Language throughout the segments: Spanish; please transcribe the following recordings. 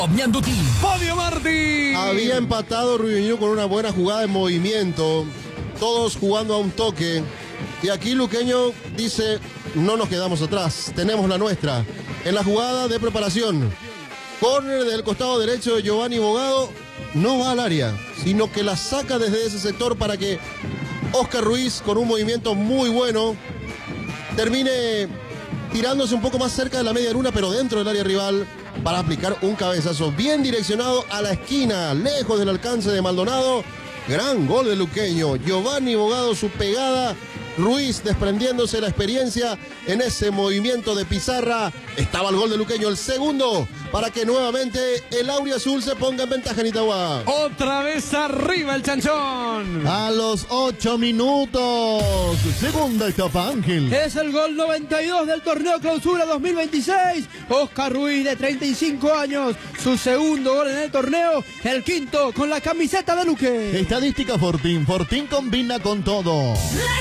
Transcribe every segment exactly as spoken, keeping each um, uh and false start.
Fabio Martí. Había empatado Rubiñú con una buena jugada en movimiento, todos jugando a un toque. Y aquí Luqueño dice, no nos quedamos atrás, tenemos la nuestra. En la jugada de preparación, córner del costado derecho de Giovanni Bogado, no va al área, sino que la saca desde ese sector para que Oscar Ruiz, con un movimiento muy bueno, termine tirándose un poco más cerca de la media luna, pero dentro del área rival, para aplicar un cabezazo bien direccionado a la esquina, lejos del alcance de Maldonado. Gran gol de Luqueño. Giovanni Bogado, su pegada. Ruiz desprendiéndose la experiencia en ese movimiento de pizarra. Estaba el gol de Luqueño, el segundo, para que nuevamente el auriazul se ponga en ventaja en Itagua. Otra vez arriba el Chanchón. A los ocho minutos, segunda etapa, Ángel. Es el gol noventa y dos del torneo Clausura dos mil veintiséis. Oscar Ruiz, de treinta y cinco años, su segundo gol en el torneo, el quinto con la camiseta de Luque. Estadística Fortín, Fortín combina con todo.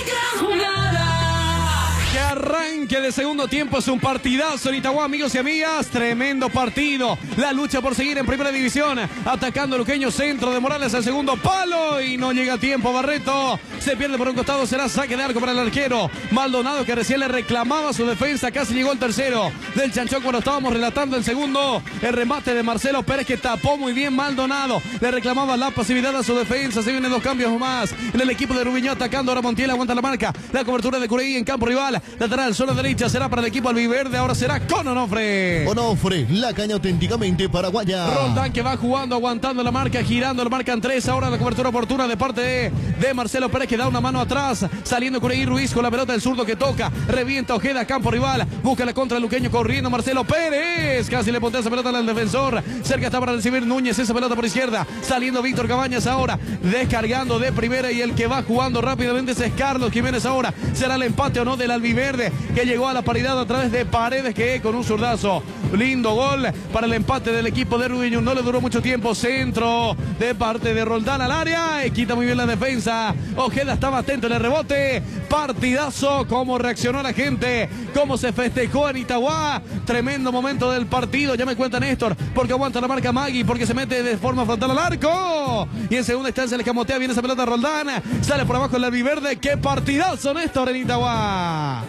Que arranque de segundo tiempo, es un partidazo en Itagua, amigos y amigas, tremendo partido, la lucha por seguir en primera división, atacando Luqueño, centro de Morales al segundo palo y no llega a tiempo Barreto, se pierde por un costado, será saque de arco para el arquero Maldonado, que recién le reclamaba su defensa, casi llegó el tercero del Chanchón cuando estábamos relatando el segundo, el remate de Marcelo Pérez que tapó muy bien Maldonado, le reclamaba la pasividad a su defensa, se vienen dos cambios más en el equipo de Rubiñó, atacando ahora Montiel, aguanta la marca, la cobertura de Cureí en campo rival, lateral, zona derecha, será para el equipo albiverde, ahora será con Onofre. Onofre, la caña auténticamente paraguaya. Roldán que va jugando, aguantando la marca, girando, la marcan tres, ahora la cobertura oportuna de parte de, de Marcelo Pérez que da una mano atrás, saliendo Cureí Ruiz con la pelota del zurdo que toca, revienta Ojeda, campo rival, busca la contra Luqueño, corriendo Marcelo Pérez, casi le pontea esa pelota al defensor, cerca está para recibir Núñez, esa pelota por izquierda, saliendo Víctor Cabañas ahora, descargando de primera y el que va jugando rápidamente es Carlos Jiménez ahora, será el empate o no del albiverde, que llegó a la paridad a través de Paredes, que con un zurdazo, lindo gol para el empate del equipo de Rubiñón, no le duró mucho tiempo, centro de parte de Roldán al área, y quita muy bien la defensa, Ojeda estaba atento en el rebote, partidazo, cómo reaccionó la gente, cómo se festejó en Itagua, tremendo momento del partido, ya me cuenta Néstor, porque aguanta la marca Magui, porque se mete de forma frontal al arco, y en segunda instancia le camotea bien esa pelota Roldán, sale por abajo el albiverde, qué partidazo Néstor en Itagua.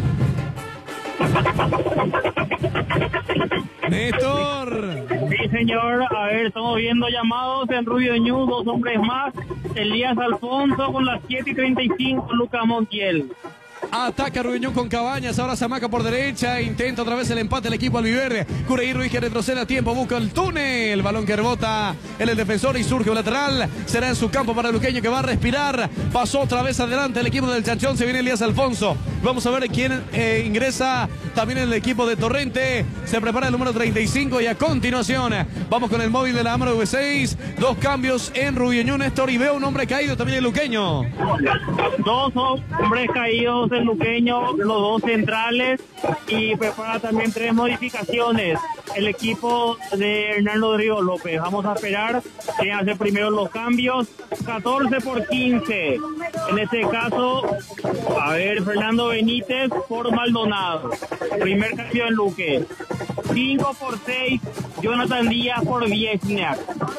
Néstor. Sí, señor. A ver, estamos viendo llamados en Rubiñón, dos hombres más. Elías Alfonso con las siete y treinta y cinco, Lucas Montiel. Ataca Rubiñón con Cabañas, ahora se amaca por derecha, intenta otra vez el empate el equipo albiverde. Cureí Ruiz que retrocede a tiempo, busca el túnel, el balón que rebota en el defensor y surge un lateral, será en su campo para Luqueño que va a respirar, pasó otra vez adelante el equipo del Chanchón, se viene Elías Alfonso, vamos a ver quién eh, ingresa también en el equipo de Torrente, se prepara el número treinta y cinco y a continuación vamos con el móvil de la Amaro V seis, dos cambios en Rubiñón, Néstor, y veo un hombre caído también en Luqueño. Dos hombres caídos en Luqueño, los dos centrales, y prepara también tres modificaciones el equipo de Hernando Río López. Vamos a esperar que hace primero los cambios. Catorce por quince en este caso, a ver, Fernando Benítez por Maldonado, primer cambio en Luque. Cinco por seis, Jonathan Díaz por Viesniak,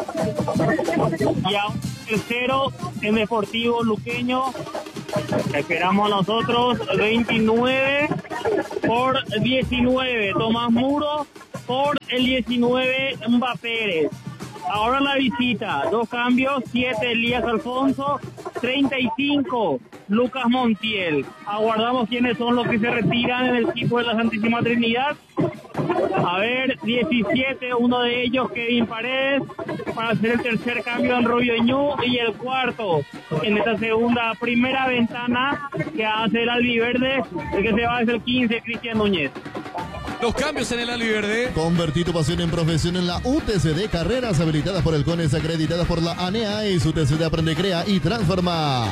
y a un tercero en Deportivo Luqueño esperamos nosotros, veintinueve por diecinueve, Tomás Muro por el diecinueve, Mba Pérez. Ahora la visita, dos cambios, siete Elías Alfonso, treinta y cinco Lucas Montiel. Aguardamos quiénes son los que se retiran en el equipo de la Santísima Trinidad. A ver, diecisiete, uno de ellos Kevin Paredes para hacer el tercer cambio en Rubiñón, y el cuarto en esta segunda primera ventana que hace el albiverde, el que se va es el quince, Cristian Núñez. Los cambios en el albiverde. Convertí tu pasión en profesión en la U T C D, carreras habilitadas por el CONES, acreditadas por la A N E A y su U T C D aprende, crea y transforma.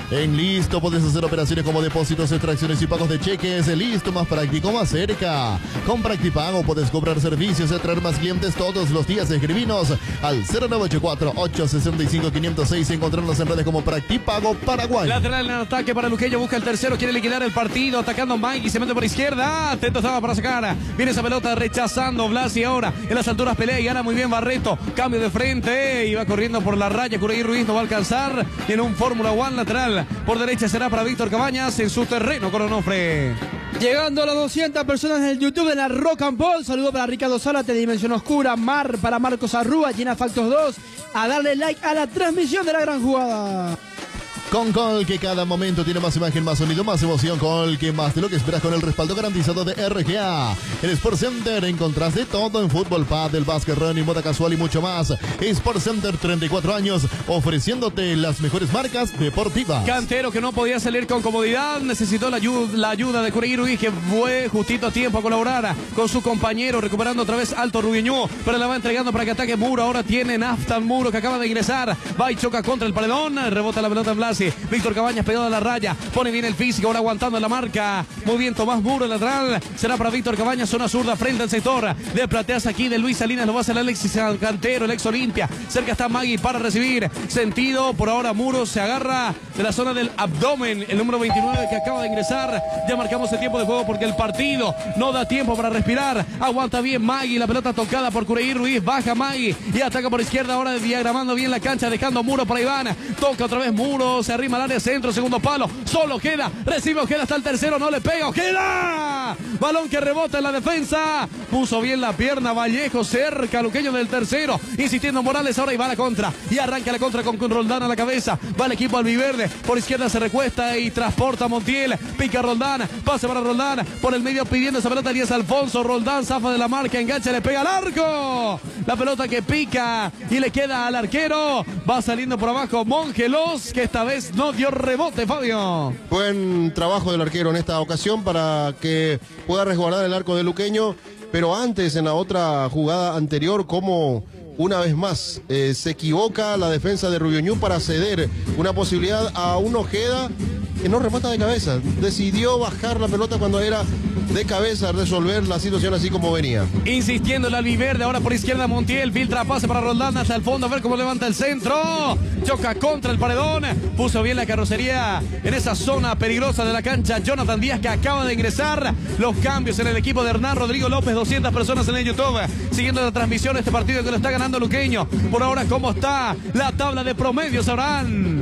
En Listo puedes hacer operaciones como depósitos, extracciones y pagos de cheques. Listo, más práctico, más cerca. Con Practipago puedes cobrar servicios y atraer más clientes todos los días. Escribinos al cero nueve ocho cuatro, ocho seis cinco, cinco cero seis y encontrarnos en redes como Practipago Paraguay. Lateral en ataque para Luqueño, busca el tercero, quiere liquidar el partido, atacando Mike y se mete por izquierda. Atento estaba para sacar. Viene esa pelota rechazando Blasi ahora. En las alturas pelea y gana muy bien Barreto. Cambio de frente y va corriendo por la raya. Cureí Ruiz no va a alcanzar. Tiene un Fórmula One lateral. Por derecha será para Víctor Cabañas en su terreno con Onofre. Llegando a las doscientas personas en el YouTube de la Rock and Roll. Saludo para Ricardo Zárate, Dimensión Oscura. Mar para Marcos Arrúa, Gina Factos dos. A darle like a la transmisión de la gran jugada. Con Col, que cada momento tiene más imagen, más sonido, más emoción. Col, que más de lo que esperas con el respaldo garantizado de R G A. En Sport Center encontrás de todo en fútbol, pádel, básquet, running, moda casual y mucho más. Sport Center, treinta y cuatro años, ofreciéndote las mejores marcas deportivas. Cantero que no podía salir con comodidad, necesitó la ayuda, la ayuda de Cureí Ruiz, que fue justito a tiempo a colaborar con su compañero, recuperando otra vez Alto Rubiñú, pero la va entregando para que ataque Muro. Ahora tiene Naftan Muro, que acaba de ingresar. Va y choca contra el paredón, rebota la pelota en Blasi. Víctor Cabañas pegado a la raya, pone bien el físico, ahora aguantando en la marca. Muy bien Tomás Muro, el lateral. Será para Víctor Cabañas, zona zurda frente al sector de Plateas aquí de Luis Salinas. Lo va a hacer Alexis Cantero, el ex Olimpia. Cerca está Magui para recibir. Sentido, por ahora Muro se agarra de la zona del abdomen. El número veintinueve que acaba de ingresar. Ya marcamos el tiempo de juego porque el partido no da tiempo para respirar. Aguanta bien Magui, la pelota tocada por Cureí Ruiz. Baja Magui y ataca por izquierda, ahora diagramando bien la cancha, dejando Muro para Iván. Toca otra vez Muro, se arrima al área centro, segundo palo, solo Ojeda, recibe Ojeda hasta el tercero, no le pega Ojeda, balón que rebota en la defensa, puso bien la pierna Vallejo, cerca Luqueño del tercero, insistiendo Morales, ahora y va a la contra, y arranca la contra con, con Roldán a la cabeza, va el equipo albiverde, por izquierda se recuesta y transporta a Montiel, pica Roldán, pase para Roldán, por el medio pidiendo esa pelota Elías Alfonso, Roldán zafa de la marca, engancha, le pega al arco, la pelota que pica y le queda al arquero, va saliendo por abajo Mongelos, que esta vez no dio rebote, Fabio. Buen trabajo del arquero en esta ocasión para que pueda resguardar el arco de Luqueño, pero antes, en la otra jugada anterior, como una vez más eh, se equivoca la defensa de Rubioñú para ceder una posibilidad a un Ojeda que no remata de cabeza. Decidió bajar la pelota cuando era de cabeza, resolver la situación así como venía. Insistiendo el albiverde, ahora por izquierda Montiel, filtra pase para Roldán hasta el fondo, a ver cómo levanta el centro. Choca contra el paredón, puso bien la carrocería en esa zona peligrosa de la cancha. Jonathan Díaz, que acaba de ingresar. Los cambios en el equipo de Hernán Rodrigo López, doscientas personas en el YouTube, siguiendo la transmisión de este partido que lo está ganando Luqueño. Por ahora, ¿cómo está la tabla de promedios, Abraham?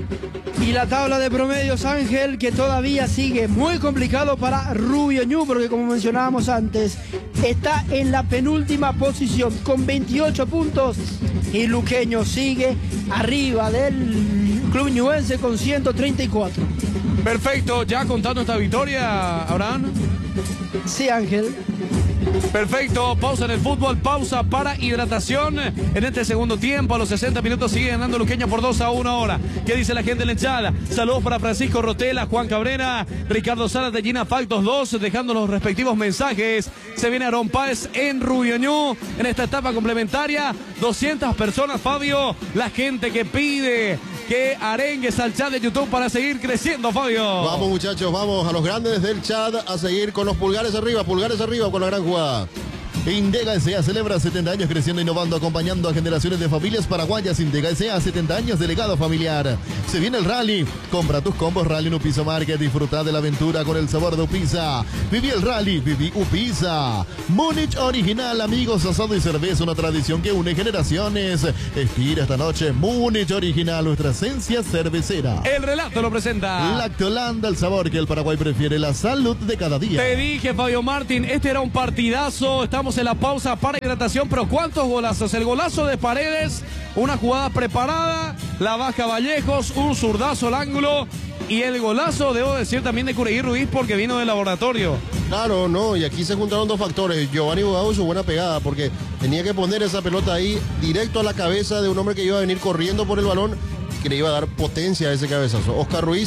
Y la tabla de promedios, Ángel, que todavía sigue muy complicado para Rubio Ñu, porque como mencionábamos antes, está en la penúltima posición con veintiocho puntos y Luqueño sigue arriba del club ñuense con ciento treinta y cuatro. Perfecto, ya contando esta victoria, Abraham. Sí, Ángel. Perfecto, pausa en el fútbol, pausa para hidratación en este segundo tiempo. A los sesenta minutos sigue ganando Luqueño por dos a uno ahora. ¿Qué dice la gente en la hinchada? Saludos para Francisco Rotela, Juan Cabrera, Ricardo Salas de Gina Factos dos, dejando los respectivos mensajes. Se viene Aaron Páez en Rubioñú en esta etapa complementaria. doscientas personas, Fabio. La gente que pide que arengues al chat de YouTube para seguir creciendo, Fabio. Vamos, muchachos, vamos a los grandes del chat a seguir con los pulgares arriba, pulgares arriba con la gran jugada. Indega S A celebra setenta años creciendo, innovando, acompañando a generaciones de familias paraguayas. Indega S A, setenta años de legado familiar. Se viene el rally. Compra tus combos Rally en Upisa Market. Disfruta de la aventura con el sabor de Upisa. Viví el rally, viví Upisa. Múnich original, amigos, asado y cerveza, una tradición que une generaciones. Estira esta noche Múnich original, nuestra esencia cervecera. El relato lo presenta Lactolanda, el sabor que el Paraguay prefiere, la salud de cada día. Te dije, Fabio Martín, este era un partidazo. Estamos en la pausa para hidratación, pero ¿cuántos golazos? El golazo de Paredes, una jugada preparada, la baja Vallejos, un zurdazo al ángulo, y el golazo, debo decir, también de Cureí Ruiz, porque vino del laboratorio. Claro, no, y aquí se juntaron dos factores. Giovanni Bugado y su buena pegada, porque tenía que poner esa pelota ahí directo a la cabeza de un hombre que iba a venir corriendo por el balón, que le iba a dar potencia a ese cabezazo. Oscar Ruiz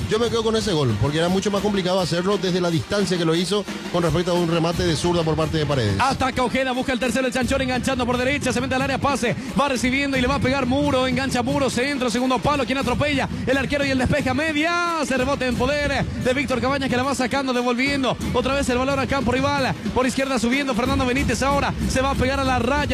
Yo me quedo con ese gol, porque era mucho más complicado hacerlo desde la distancia que lo hizo con respecto a un remate de zurda por parte de Paredes. Ataca Ojeda, busca el tercero, el Chanchón enganchando por derecha, se mete al área, pase, va recibiendo y le va a pegar Muro, engancha Muro, centro, segundo palo, quien atropella, el arquero y el despeje a media, se rebota en poder de Víctor Cabañas que la va sacando, devolviendo, otra vez el balón al campo rival, por izquierda subiendo, Fernando Benítez ahora se va a pegar a la raya.